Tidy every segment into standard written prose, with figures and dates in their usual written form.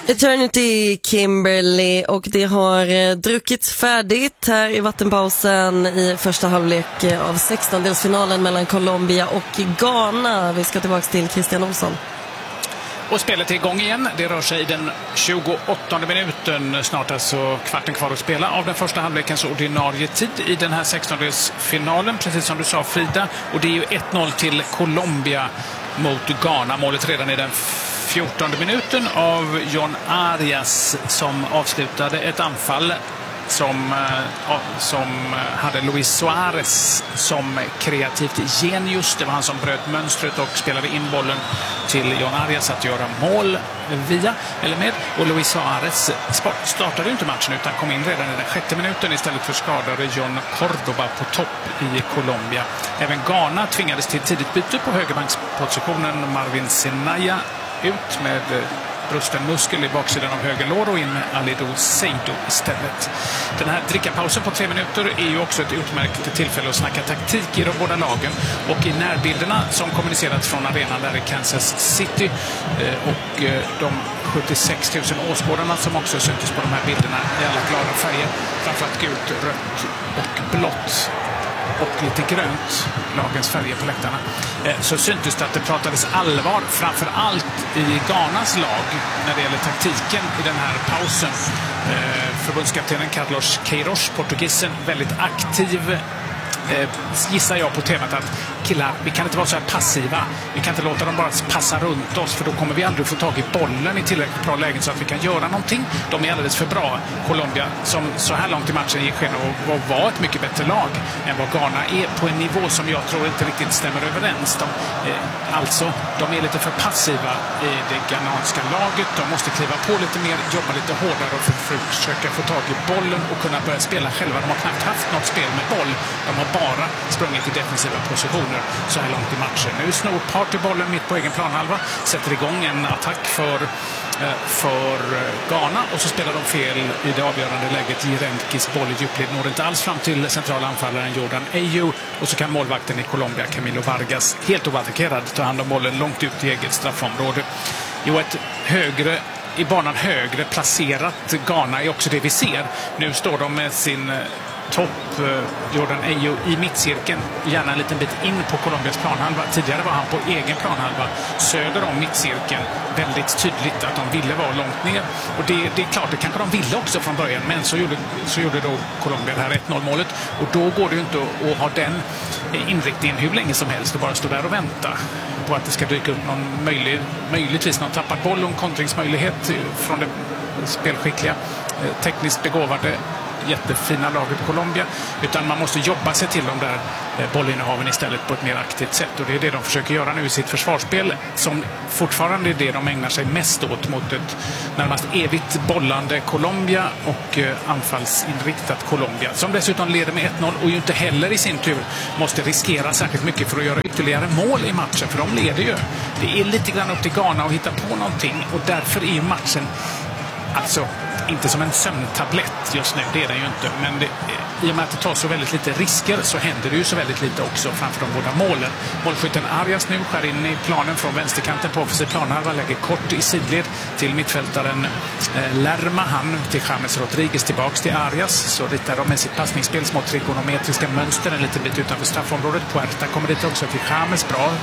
Eternity Kimberly, och det har druckits färdigt här i vattenpausen i första halvlek av 16-delsfinalen mellan Colombia och Ghana. Vi ska tillbaka till Christian Olsson. Och spelet är igång igen. Det rör sig i den 28:e minuten. Snart alltså kvarten kvar att spela av den första halvlekens ordinarie tid i den här 16-delsfinalen. Precis som du sa, Frida. Och det är ju 1-0 till Colombia mot Ghana. Målet redan i den 14:e minuten av John Arias som avslutade ett anfall som hade Luis Suarez som kreativt genius. Det var han som bröt mönstret och spelade in bollen till John Arias att göra mål via eller med. Och Luis Suarez startade inte matchen utan kom in redan i den 6:e minuten istället för skadade John Cordoba på topp i Colombia. Även Ghana tvingades till tidigt byte på högerbankspositionen. Marvin Senaya ut med brusten muskel i baksidan av höger lår och in med Alido Seido istället. Den här drickapausen på 3 minuter är ju också ett utmärkt tillfälle att snacka taktik i de båda lagen. Och i närbilderna som kommunicerats från arenan där i Kansas City och de 76 000 åskådarna som också syntes på de här bilderna i alla glada färger, framförallt gult, rött och blått och lite grönt, lagens färger på läktarna, så syntes det att det pratades allvar framför allt i Ghanas lag när det gäller taktiken i den här pausen. Förbundskaptenen Carlos Queiroz, portugisen, väldigt aktiv, gissar jag på temat att killar, vi kan inte vara så här passiva. Vi kan inte låta dem bara passa runt oss, för då kommer vi aldrig få tag i bollen i tillräckligt bra lägen så att vi kan göra någonting. De är alldeles för bra. Colombia, som så här långt i matchen gick sken och var ett mycket bättre lag än vad Ghana är, på en nivå som jag tror inte riktigt stämmer överens. De är lite för passiva i det ghananska laget. De måste kliva på lite mer, jobba lite hårdare och försöka få tag i bollen och kunna börja spela själva. De har knappt haft något spel med boll. De har bara sprungit i defensiva positioner så här långt i matchen. Nu snor Party-bollen mitt på egen planhalva, sätter igång en attack för Ghana och så spelar de fel i det avgörande läget. Jirenkis boll i djupled når inte alls fram till centrala anfallaren Jordan Ayew, och så kan målvakten i Colombia, Camilo Vargas, helt oattackerad ta hand om bollen långt ut i eget straffområde. Ett högre placerat Ghana är också det vi ser. Nu står de med sin topp Jordan Ayew i mittcirkeln, gärna en liten bit in på Colombias planhalva. Tidigare var han på egen planhalva söder om mittcirkeln. Väldigt tydligt att de ville vara långt ner, och det är klart, det kanske de ville också från början, men så gjorde då Colombia det här 1-0 målet, och då går det ju inte att ha den inriktningen hur länge som helst och bara stå där och vänta på att det ska dyka upp någon möjligtvis någon tappad boll och en kontringsmöjlighet från det spelskickliga, tekniskt begåvade, jättefina laget Colombia, utan man måste jobba sig till de där bollinnehaven istället på ett mer aktivt sätt, och det är det de försöker göra nu i sitt försvarsspel, som fortfarande är det de ägnar sig mest åt mot ett närmast evigt bollande Colombia och anfallsinriktat Colombia, som dessutom leder med 1-0 och ju inte heller i sin tur måste riskera särskilt mycket för att göra ytterligare mål i matchen, för de leder ju. Det är lite grann upp till Ghana att hitta på någonting, och därför är matchen alltså inte som en sömntablett just nu, det är den ju inte, men i och med att det tar så väldigt lite risker så händer det ju så väldigt lite också framför de båda målen. Målskytten Arias nu skär in i planen från vänsterkanten på offensiv planhalva, lägger kort i sidled till mittfältaren Lerma, han till James Rodriguez, tillbaks till Arias, så ritar de med sitt passningsspel små trigonometriska mönster en liten bit utanför straffområdet. Puerta kommer dit också till James,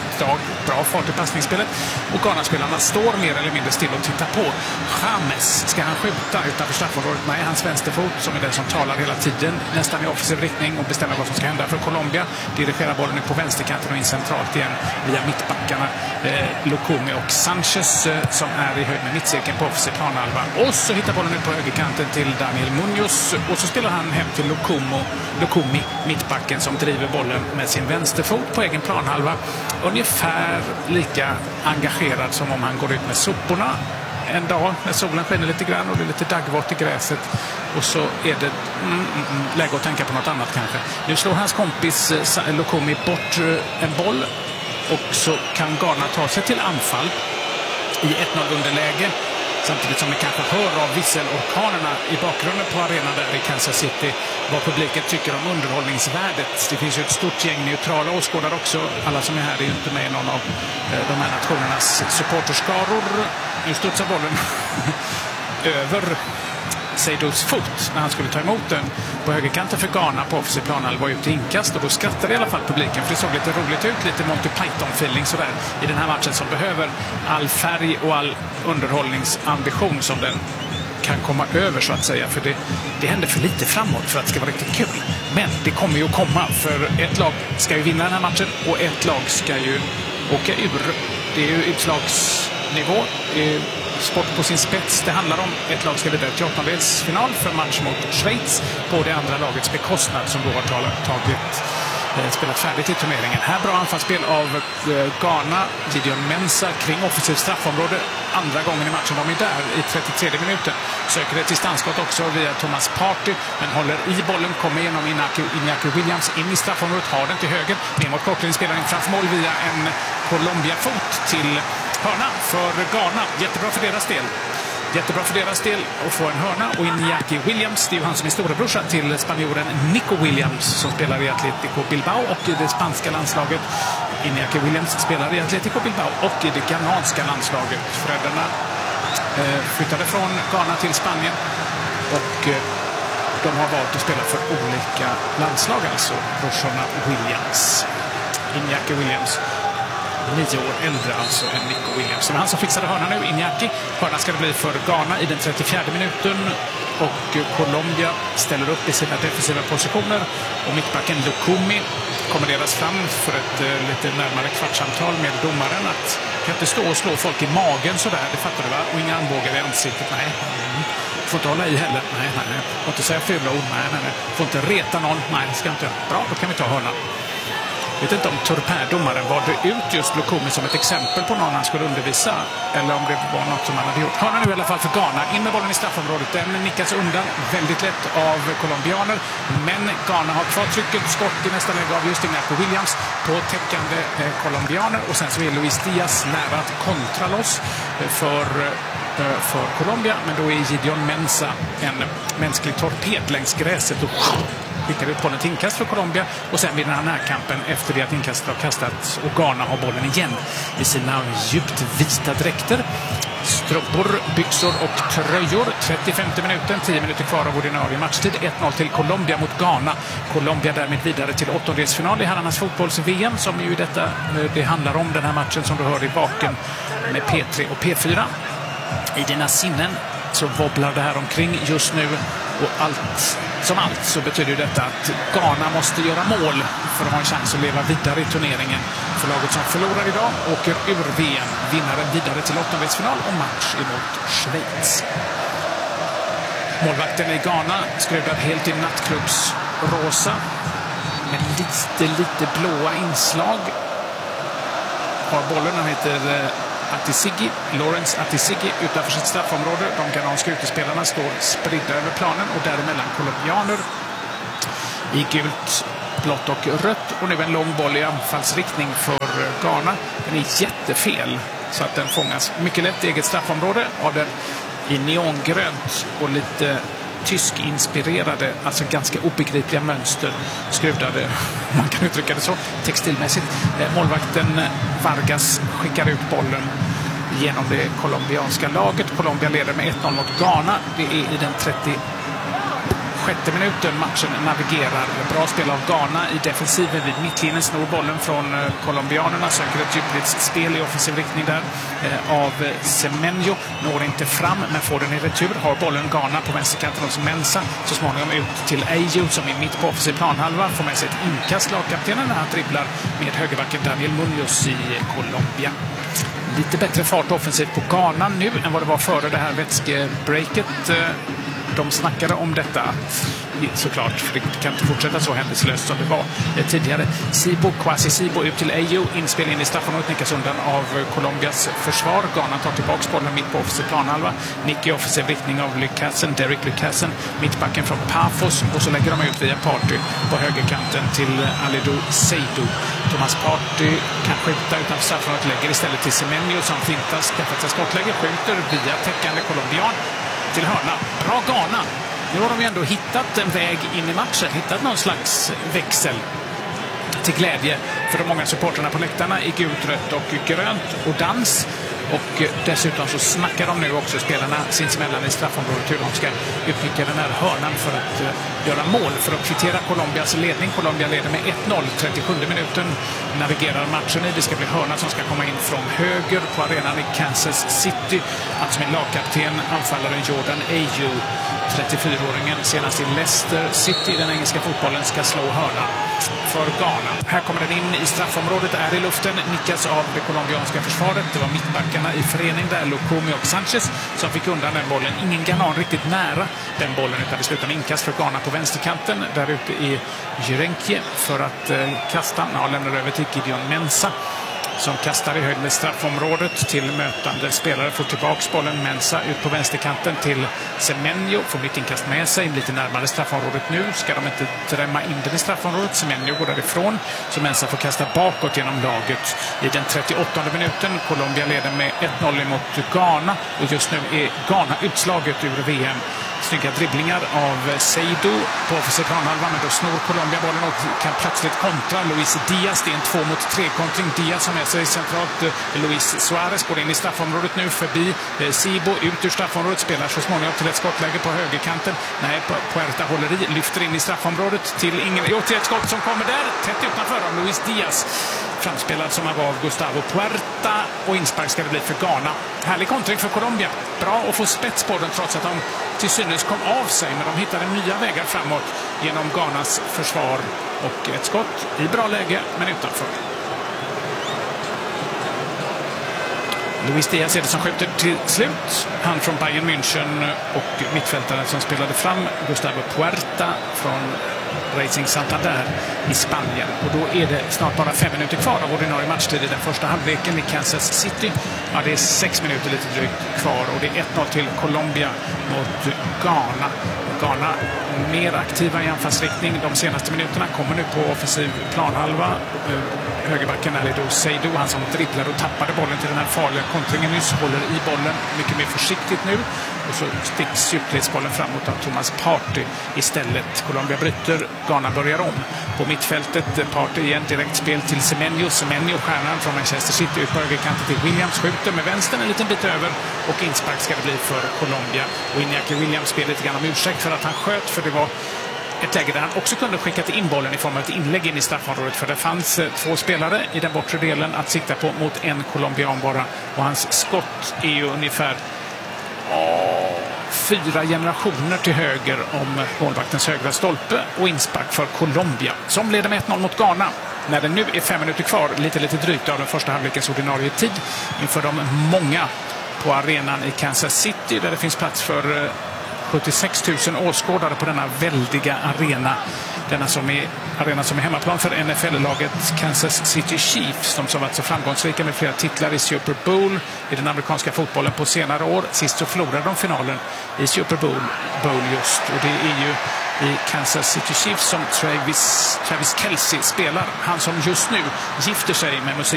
bra fart i passningsspelet, och Ghana-spelarna står mer eller mindre still och tittar på. James, ska han skjuta utanför straffområdet? Nej, hans vänsterfot som är den som talar hela tiden, nästan i offensiv riktning, och bestämmer vad som ska hända för Colombia. Dirigerar bollen nu på vänsterkanten och in centralt igen via mittbackarna Lukumi och Sanchez som är i höjd med mittcirkeln på offensiv planhalva. Och så hittar bollen ut på högerkanten till Daniel Munoz, och så spelar han hem till Lukumi, mittbacken, som driver bollen med sin vänsterfot på egen planhalva. Ungefär lika engagerad som om han går ut med soporna en dag när solen skiner lite grann och det är lite daggvått i gräset, och så är det läge att tänka på något annat kanske. Nu slår hans kompis Lukumi bort en boll, och så kan Ghana ta sig till anfall i 1-0 underläge, samtidigt som vi kanske hör av visselorkanerna i bakgrunden på arenan där i Kansas City vad publiken tycker om underhållningsvärdet. Det finns ju ett stort gäng neutrala åskådare också. Alla som är här är ju inte med i någon av de här nationernas supporterskaror. Nu studsar bollen över Seydous fot när han skulle ta emot den på högerkanten för Ghana på offensiv planhalva var ute i inkast, och då skrattade i alla fall publiken, för det såg lite roligt ut, lite Monty Python-feeling sådär i den här matchen som behöver all färg och all underhållningsambition som den kan komma över, så att säga, för det händer för lite framåt för att det ska vara riktigt kul. Men det kommer ju att komma, för ett lag ska ju vinna den här matchen och ett lag ska ju åka ur. Det är ju utslagsnivå, sport på sin spets. Det handlar om ett lag ska vidare till åttondelsfinal för match mot Schweiz på det andra lagets bekostnad, som då har spelat färdigt i turneringen. Här bra anfallsspel av Ghana, Gideon Mensah kring offensivt straffområde andra gången i matchen. De är där i 33 minuten. Söker ett distansskott också via Thomas Partey, men håller i bollen, kommer igenom Iñaki Williams in i straffområdet, har den till höger, ner mot kortlinjen, spelar in framför mål via en Colombia-fot till hörna för Ghana. Jättebra för deras del. Jättebra för deras del att få en hörna, och Iñaki Williams, det är ju han som är storebrorsa till spanjoren Nico Williams som spelar i Atletico Bilbao och i det spanska landslaget. Iñaki Williams spelar i Atletico Bilbao och i det ghananska landslaget. Föräldrarna flyttade från Ghana till Spanien och de har valt att spela för olika landslag, alltså brorsorna Williams. Iñaki Williams 9 år äldre alltså än Nico Williams. Det var han som fixade hörnan nu, Iñaki. Hörnan ska det bli för Ghana i den 34 minuten. Och Colombia ställer upp i sina defensiva positioner. Och mittbacken Lukumi kommenderas fram för ett lite närmare kvartssamtal med domaren. Att kan inte stå och slå folk i magen sådär, det fattar du va? Och inga armbågar i ansiktet, nej. Får inte hålla i heller, nej. Får inte säga fula ord, nej. Får inte reta någon, nej, ska inte. Bra, då kan vi ta hörnan. Jag vet inte om Turpin-domaren valde ut just Lukumi som ett exempel på någon han skulle undervisa, eller om det var något som han hade gjort. Hörna nu i alla fall för Ghana. In med bollen i straffområdet. Den nickas undan väldigt lätt av colombianer. Men Ghana har kvar trycket. Skott i nästa läge av just Iñaki Williams på täckande colombianer. Och sen så är Luis Diaz nära att kontra loss för Colombia. Men då är Gideon Mensah en mänsklig torped längs gräset och skickar ut bollen till inkast för Colombia, och sen vinner han närkampen efter det att inkastet har kastats, och Ghana har bollen igen i sina djupt vita dräkter. Strumpor, byxor och tröjor. 35 minuten, 10 minuter kvar av ordinarie matchtid. 1-0 till Colombia mot Ghana. Colombia därmed vidare till åttondelsfinal i herrarnas fotbolls-VM, som ju det handlar om den här matchen som du hör i baken med P3 och P4. I dina sinnen så wobblar det här omkring just nu, och allt så betyder detta att Ghana måste göra mål för att ha en chans att leva vidare i turneringen. För laget som förlorar idag åker ur VM, vinnaren vidare till åttondelsfinal och match emot Schweiz. Målvakten i Ghana skruvad helt i nattklubbsrosa med lite blåa inslag. Har bollen, han heter Atisigi, Lawrence Atisigi, utanför sitt straffområde. De ghananska utespelarna står spridda över planen, och däremellan colombianer i gult, blått och rött. Och nu en lång boll i anfallsriktning för Ghana. Den är jättefel, så att den fångas mycket lätt i eget straffområde av den i neongrönt och lite tysk-inspirerade, alltså ganska obegripliga mönster skruvade, man kan uttrycka det så, textilmässigt. Målvakten Vargas skickar ut bollen genom det colombianska laget. Colombia leder med 1-0 mot Ghana. Det är i den 36 minuten matchen navigerar. Bra spel av Ghana i defensiven vid mittlinjen, snor bollen från colombianerna, söker ett djupligt spel i offensiv riktning där av Semenyo, når inte fram men får den i retur, har bollen Ghana på vänsterkanten hos Mensah, så småningom ut till Ayew som är mitt på offensiv planhalva, får med sig ett inkast lagkaptenen när han dribblar med högerbacken Daniel Munoz i Colombia. Lite bättre fart offensivt på Ghana nu än vad det var före det här vätskebreaket. De snackade om detta såklart, för det kan inte fortsätta så händelselöst som det var tidigare. Kwasi Sibo ut till Ayew, inspel in i straffområdet, nickas undan av Colombias försvar. Ghana tar tillbaka bollen mitt på offensiv planhalva. Nick i offensiv riktning av Derek Lucassen, mittbacken från Pafos, och så lägger de ut via Partey på högerkanten till Alidou Seydou. Thomas Partey kan skjuta utanför straffområdet, lägger istället till Semenyo som fintas, skaffat sig skottläge, skjuter via täckande colombian till hörna. Bra Ghana! Nu har de ju ändå hittat en väg in i matchen, hittat någon slags växel till glädje för de många supporterna på läktarna i gult, rött och grönt och dans. Och dessutom så snackar de nu också spelarna sinsemellan i straffområdet hur de ska utnyttja den här hörnan för att göra mål, för att kvittera Colombias ledning. Colombia leder med 1-0, 37 minuten navigerar matchen i. Det ska bli hörna som ska komma in från höger på arenan i Kansas City. Han som är lagkapten, anfallaren Jordan Ayew, 34-åringen, senast i Leicester City, den engelska fotbollen, ska slå hörnan för Ghana. Här kommer den in i straffområdet, är i luften, nickas av det colombianska försvaret. Det var mittbackarna i förening där, Lukumi och Sanchez, som fick undan den bollen. Ingen ghanan riktigt nära den bollen, utan det slutar med inkast för Ghana på vänsterkanten. Där ute i Jurenki för att kasta. Lämnar över till Gideon Mensah, som kastar i höjd med straffområdet till mötande spelare. Får tillbaks bollen, Mensah ut på vänsterkanten till Semenyo. Får mitt inkast med sig, lite närmare straffområdet nu. Ska de inte drämma in den i straffområdet. Semenyo går därifrån, så Mensah får kasta bakåt genom laget i den 38:e minuten. Colombia leder med 1-0 mot Ghana. Och just nu är Ghana utslaget ur VM. Snygga dribblingar av Seydou på offensiv planhalva, men då snor Colombia bollen och kan plötsligt kontra. Luis Diaz, det är en 2-mot-3-kontring. Diaz som med sig centralt. Luis Suarez går in i straffområdet nu förbi Sibo, ut ur straffområdet, spelar så småningom till ett skottläge på högerkanten. Nej, Puerta håller i, lyfter in i straffområdet till till ett skott som kommer där, tätt utanför av Luis Diaz. Framspelad som av Gustavo Puerta, och inspark ska det bli för Ghana. Härlig kontring för Colombia. Bra att få spets på den trots att de till synes kom av sig, men de hittade nya vägar framåt genom Ghanas försvar, och ett skott i bra läge men utanför. Luis Diaz är det som skjuter till slut. Han från Bayern München, och mittfältaren som spelade fram Gustavo Puerta från Racing Santander i Spanien. Och då är det snart bara 5 minuter kvar av ordinarie matchtid i den första halvleken i Kansas City. Ja, det är 6 minuter lite drygt kvar, och det är 1-0 till Colombia mot Ghana. Ghana mer aktiva i anfallsriktning de senaste minuterna, kommer nu på offensiv planhalva. Högerbacken är då Seydou, han som dribblar och tappade bollen till den här farliga kontringen nyss, håller i bollen mycket mer försiktigt nu, och så sticks djupledsbollen framåt av Thomas Partey istället. Colombia bryter, Ghana börjar om. På mittfältet, Partey igen, direkt spel till Semenyo. Semenyo, stjärnan från Manchester City, ut på högerkanten till Williams, skjuter med vänstern en liten bit över, och inspark ska det bli för Colombia. Och Iñaki Williams spelar lite grann om ursäkt för att han sköt, för det var ett läge där han också kunde skicka in bollen i form av ett inlägg in i straffområdet, för det fanns 2 spelare i den bortre delen att sikta på mot en colombian bara, och hans skott är ju ungefär 4 generationer till höger om målvaktens högra stolpe, och inspark för Colombia som leder med 1-0 mot Ghana. När det nu är 5 minuter kvar, lite drygt av den första halvlekens ordinarie tid, inför de många på arenan i Kansas City, där det finns plats för 76 000 åskådare på denna väldiga arena. Denna arena som är hemmaplan för NFL-laget Kansas City Chiefs, de som varit så framgångsrika med flera titlar i Super Bowl i den amerikanska fotbollen på senare år. Sist så förlorade de finalen i Super Bowl just, och det är ju i Kansas City Chiefs som Travis Kelce spelar. Han som just nu gifter sig med musik